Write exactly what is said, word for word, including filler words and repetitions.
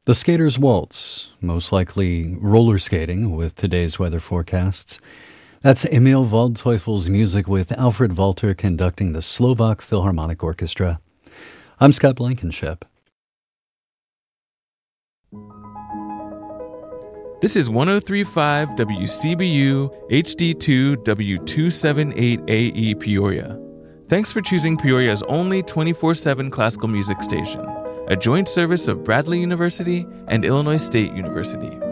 The Skater's Waltz, most likely roller skating with today's weather forecasts. That's Emil Waldteufel's music with Alfred Walter conducting the Slovak Philharmonic Orchestra. I'm Scott Blankenship. This is one oh three point five W C B U H D two W two seventy-eight A E Peoria. Thanks for choosing Peoria's only twenty-four seven classical music station, a joint service of Bradley University and Illinois State University.